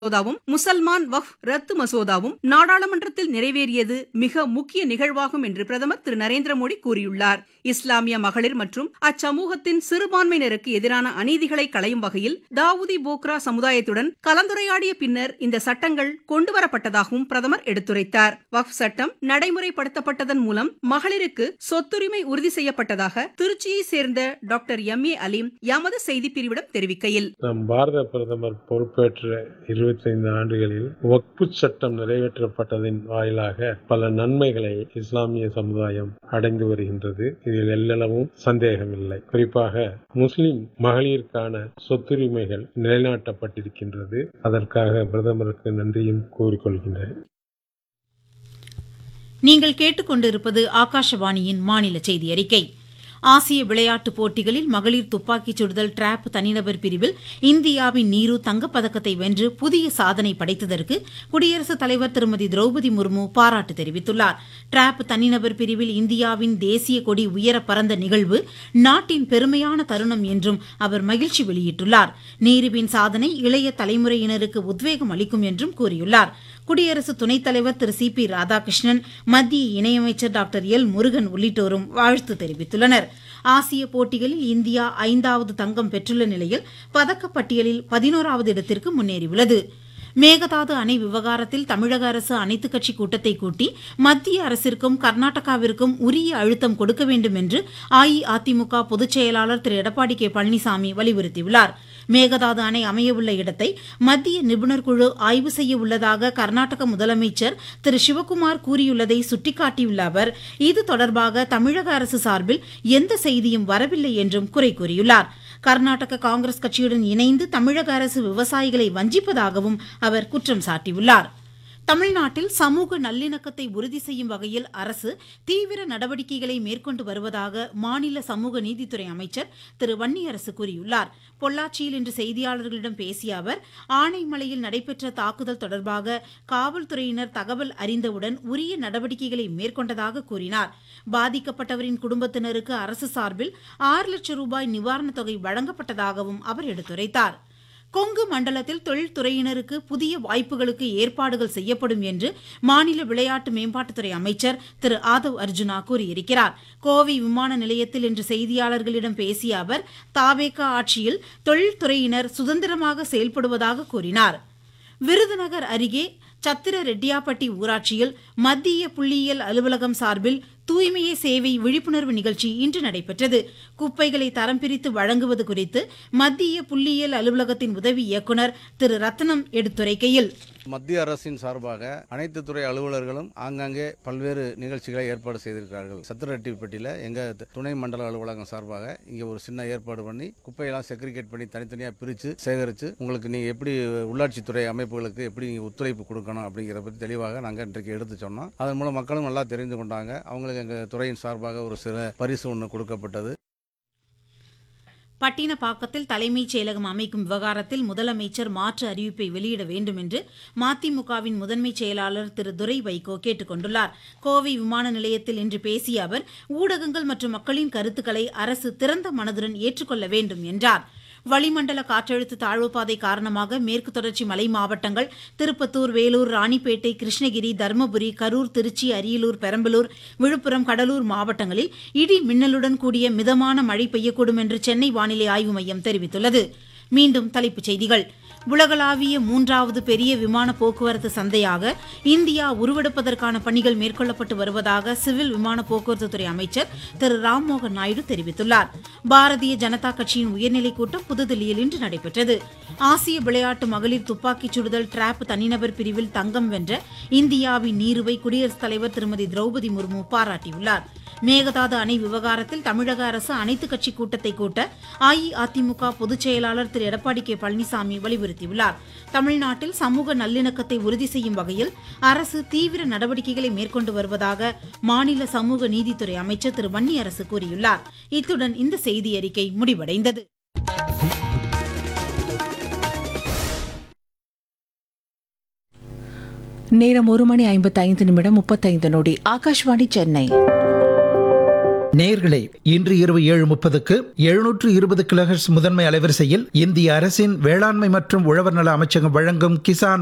மசோதாவும் முசல்மான் வக்ஃப் ரத்து மசோதாவும் நாடாளுமன்றத்தில் நிறைவேறியது மிக முக்கிய நிகழ்வாகும் என்று பிரதமர் திரு நரேந்திர மோடி கூறியுள்ளார். இஸ்லாமிய மகளிர் மற்றும் அச்சமூகத்தின் சிறுபான்மையினருக்கு எதிரான அநீதிகளை களையும் வகையில் தாவூதி போக்ரா சமுதாயத்துடன் கலந்துரையாடிய பின்னர் இந்த சட்டங்கள் கொண்டுவரப்பட்டதாகவும் பிரதமர் எடுத்துரைத்தார். வக்ஃப் சட்டம் நடைமுறைப்படுத்தப்பட்டதன் மூலம் மகளிருக்கு சொத்துரிமை உறுதி செய்யப்பட்டதாக திருச்சியை சேர்ந்த டாக்டர் எம்.ஏ. அலீம் எமது செய்திப்பிரிவிடம் தெரிவிக்கையில், நம் பாரத பிரதமர் பொறுப்பேற்ற 25 ஆண்டுகளில் வக்ஃபு சட்டம் நிறைவேற்றப்பட்டதின் வாயிலாக பல நன்மைகளை இஸ்லாமிய சமுதாயம் அடைந்து வருகின்றது. இதில் எல்லளவும் சந்தேகமில்லை. குறிப்பாக முஸ்லிம் மகளிருக்கான சொத்துரிமைகள் நிலைநாட்டப்பட்டிருக்கின்றது. அதற்காக பிரதமருக்கு நன்றியும் கூறிக்கொள்கின்றேன். நீங்கள் கேட்டுக்கொண்டிருப்பது ஆகாஷவாணியின் மாநில செய்தி அறிக்கை. ஆசிய விளையாட்டுப் போட்டிகளில் மகளிர் துப்பாக்கிச் சுடுதல் டிராப் தனிநபர் பிரிவில் இந்தியாவின் நீரு தங்கப்பதக்கத்தை வென்று புதிய சாதனை படைத்ததற்கு குடியரசுத் தலைவர் திருமதி திரௌபதி முர்மு பாராட்டு தெரிவித்துள்ளார். டிராப் தனிநபர் பிரிவில் இந்தியாவின் தேசிய கொடி உயர பறந்த நிகழ்வு நாட்டின் பெருமையான தருணம் என்றும் அவர் மகிழ்ச்சி வெளியிட்டுள்ளார். நீருவின் சாதனை இளைய தலைமுறையினருக்கு உத்வேகம் அளிக்கும் என்றும் கூறியுள்ளார். குடியரசு துணைத் தலைவர் திரு சி.பி. ராதாகிருஷ்ணன், மத்திய இணையமைச்சர் டாக்டர் எல். முருகன் உள்ளிட்டோரும் வாழ்த்து தெரிவித்துள்ளனர். ஆசிய போட்டிகளில் இந்தியா 5வது தங்கம் பெற்றுள்ள நிலையில் பதக்கப்பட்டியலில் 11வது இடத்திற்கு முன்னேறியுள்ளது. மேகதாது அணை விவகாரத்தில் தமிழக அரசு அனைத்துக் கட்சி கூட்டத்தை கூட்டி மத்திய அரசிற்கும் கர்நாடகாவிற்கும் உரிய அழுத்தம் கொடுக்க வேண்டும் என்று அஇஅதிமுக பொதுச் செயலாளர் திரு எடப்பாடி கே. பழனிசாமி வலியுறுத்தியுள்ளார். மேகதாது அணை அமையவுள்ள இடத்தை மத்திய நிபுணர் குழு ஆய்வு செய்ய உள்ளதாக கர்நாடக முதலமைச்சர் திரு சிவக்குமார் கூறியுள்ளதை சுட்டிக்காட்டியுள்ள அவர், இது தொடர்பாக தமிழக அரசு சார்பில் எந்த செய்தியும் வரவில்லை என்றும் குறை கூறியுள்ளார். கர்நாடக காங்கிரஸ் கட்சியுடன் இணைந்து தமிழக அரசு விவசாயிகளை வஞ்சிப்பதாகவும் அவர் குற்றம் சாட்டியுள்ளார். தமிழ்நாட்டில் சமூக நல்லிணக்கத்தை உறுதி செய்யும் வகையில் அரசு தீவிர நடவடிக்கைகளை மேற்கொண்டு வருவதாக மாநில சமூக நீதித்துறை அமைச்சர் திரு வன்னியரசு கூறியுள்ளார். பொள்ளாச்சியில் இன்று செய்தியாளர்களிடம் பேசிய அவர், ஆனைமலையில் நடைபெற்ற தாக்குதல் தொடர்பாக காவல்துறையினர் தகவல் அறிந்தவுடன் உரிய நடவடிக்கைகளை மேற்கொண்டதாக கூறினார். பாதிக்கப்பட்டவரின் குடும்பத்தினருக்கு அரசு சார்பில் 6 லட்சம் ரூபாய் நிவாரணத் தொகை வழங்கப்பட்டதாகவும் அவர் எடுத்துரைத்தார். கொங்கு மண்டலத்தில் தொழில்துறையினருக்கு புதிய வாய்ப்புகளுக்கு ஏற்பாடுகள் செய்யப்படும் என்று மாநில விளையாட்டு மேம்பாட்டுத்துறை அமைச்சர் திரு ஆதவ் அர்ஜுனா கூறியிருக்கிறார். கோவை விமான நிலையத்தில் இன்று செய்தியாளர்களிடம் பேசிய அவர், தாவேகா ஆட்சியில் தொழில்துறையினர் சுதந்திரமாக செயல்படுவதாக கூறினார். விருதுநகர் அருகே சத்திர ரெட்டியாப்பட்டி ஊராட்சியில் மத்திய புள்ளியியல் அலுவலகம் சார்பில் தூய்மையே சேவை விழிப்புணர்வு நிகழ்ச்சி இன்று நடைபெற்றது. குப்பைகளை தரம் பிரித்து வழங்குவது குறித்து மத்திய புள்ளியியல் அலுவலகத்தின் உதவி இயக்குநர் திரு ரத்னம் எடுத்துரைக்கையில், மத்திய அரசின் சார்பாக அனைத்து துறை அலுவலர்களும் ஆங்காங்கே பல்வேறு நிகழ்ச்சிகளை ஏற்பாடு செய்திருக்கிறார்கள். சத்திரரெட்டிப்பட்டியில் எங்கள் துணை மண்டல அலுவலகம் சார்பாக இங்கே ஒரு சின்ன ஏற்பாடு பண்ணி குப்பையெல்லாம் செக்ரிகேட் பண்ணி தனித்தனியாக பிரித்து சேகரித்து உங்களுக்கு நீங்கள் எப்படி உள்ளாட்சித்துறை அமைப்புகளுக்கு எப்படி நீங்கள் ஒத்துழைப்பு கொடுக்கணும் அப்படிங்கிறத பற்றி தெளிவாக நாங்கள் இன்றைக்கு எடுத்து சொன்னோம். அதன் மூலம் மக்களும் நல்லா தெரிந்து கொண்டாங்க. அவங்களுக்கு எங்கள் துறையின் சார்பாக ஒரு சில பரிசு ஒன்று கொடுக்கப்பட்டது. பட்டினப்பாக்கத்தில் தலைமைச் செயலகம் அமைக்கும் விவகாரத்தில் முதலமைச்சர் மாற்று அறிவிப்பை வெளியிட வேண்டும் என்று மதிமுகவின் முதன்மைச் செயலாளர் திரு துரை வைகோ கேட்டுக் கொண்டுள்ளார். கோவை விமான நிலையத்தில் இன்று பேசிய அவர், ஊடகங்கள் மற்றும் மக்களின் கருத்துக்களை அரசு திறந்த மனதுடன் ஏற்றுக்கொள்ள வேண்டும் என்றார். வளிமண்டல காற்றழுத்த தாழ்வுப்பாதை காரணமாக மேற்கு தொடர்ச்சி மலை மாவட்டங்கள் திருப்பத்தூர், வேலூர், ராணிப்பேட்டை, கிருஷ்ணகிரி, தருமபுரி, கரூர், திருச்சி, அரியலூர், பெரம்பலூர், விழுப்புரம், கடலூர் மாவட்டங்களில் இடி மின்னலுடன் கூடிய மிதமான மழை பெய்யக்கூடும் என்று சென்னை வானிலை ஆய்வு மையம் தெரிவித்துள்ளது. மீண்டும் தலைப்புச் செய்திகள். உலகளாவிய 3வது பெரிய விமான போக்குவரத்து சந்தையாக இந்தியா உருவெடுப்பதற்கான பணிகள் மேற்கொள்ளப்பட்டு வருவதாக சிவில் விமான போக்குவரத்துத்துறை அமைச்சர் திரு ராம்மோகன் நாயுடு தெரிவித்துள்ளார். பாரதிய ஜனதா கட்சியின் உயர்நிலைக் கூட்டம் புதுதில்லியில் இன்று நடைபெற்றது. ஆசிய விளையாட்டு மகளிர் துப்பாக்கிச் சுடுதல் டிராப் தனிநபர் பிரிவில் தங்கம் வென்ற இந்தியாவின் நீருவை குடியரசுத் தலைவர் திருமதி திரௌபதி முர்மு பாராட்டியுள்ளார். மேகதாது அணை விவகாரத்தில் தமிழக அரசு அனைத்துக் கட்சி கூட்டத்தை கூட்ட அஇஅதிமுக பொதுச் செயலாளர் திரு எடப்பாடி கே. பழனிசாமி வலியுறுத்தியுள்ளார். தமிழ்நாட்டில் சமூக நல்லிணக்கத்தை உறுதி செய்யும் வகையில் அரசு தீவிர நடவடிக்கைகளை மேற்கொண்டு வருவதாக மாநில சமூக நீதித்துறை அமைச்சர் திரு வன்னியரசு கூறியுள்ளார். இத்துடன் இந்த செய்தி அறிக்கை முடிவடைந்தது. நேரம் 1 மணி 55 நிமிடம் 35 நொடி. ஆகாஷ்வாணி சென்னை. நேயர்களே, இன்று இரவு 7:30க்கு 720 கிலோஹெர்ட்ஸ் முதன்மை அலைவரிசையில் இந்திய அரசின் வேளாண்மை மற்றும் உழவர் நல அமைச்சகம் வழங்கும் கிசான்